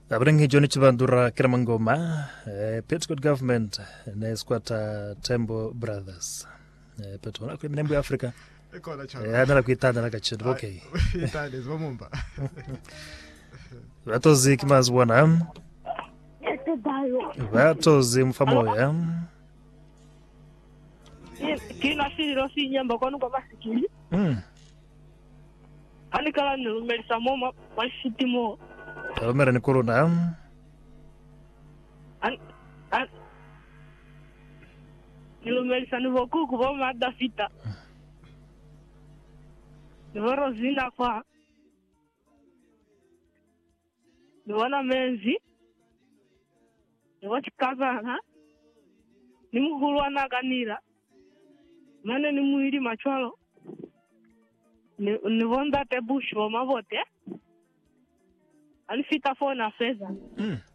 Abrengi Johnny Chibandura Kiramangoma, Petcott government, Nesquata Tembo Brothers. Petona Nembu Africa. Anala kuitana na kachidu. Okay. Itani zomumba. Watozi kimazwana. Watozi mfamoya. Kina shiro si nyamba kwanu kwa basikili. Anikala nilumelisa moma mashitimo. Alomera ni corona. Nilumelisa nivoku kubo mada fita. Nivoro zina kwa. Niwana menzi. Niwachikazana. Nimuhulwa naganira. Mane ni muhiri machwalo. Nivonda te bush wa mabote. Alifita fona feza.